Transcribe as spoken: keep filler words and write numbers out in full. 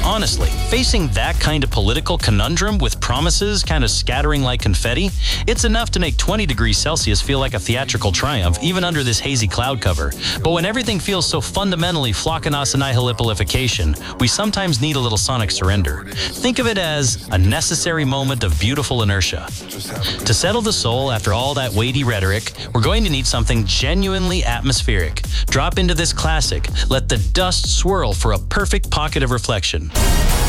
Honestly, facing that kind of political conundrum with promises kind of scattering like confetti, it's enough to make twenty degrees Celsius feel like a theatrical triumph, even under this hazy cloud cover. But when everything feels so fundamentally flockinus annihilipalification, we sometimes need a little sonic surrender. Think of it as a necessary moment of beautiful inertia. To settle the soul after all that weighty rhetoric, we're going to need something genuinely atmospheric. Drop into this classic, let the dust swirl for a perfect pocket of reflection.